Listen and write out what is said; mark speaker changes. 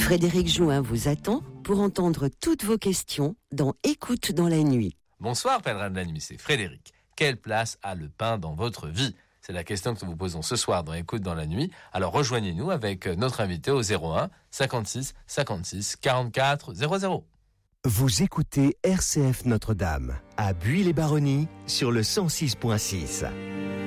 Speaker 1: Frédéric Jouin vous attend pour entendre toutes vos questions dans Écoute dans la nuit.
Speaker 2: Bonsoir pèlerin de la nuit, c'est Frédéric. Quelle place a le pain dans votre vie ? C'est la question que nous vous posons ce soir dans Écoute dans la nuit. Alors rejoignez-nous avec notre invité au 01 56 56 44 00.
Speaker 3: Vous écoutez RCF Notre-Dame à Buis-les-Baronnies sur le 106.6.